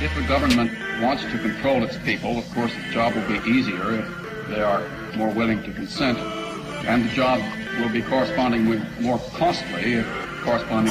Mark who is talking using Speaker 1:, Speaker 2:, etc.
Speaker 1: if a government wants to control its people, of course, the job will be easier if they are more willing to consent, and the job will be correspondingly more costly if corresponding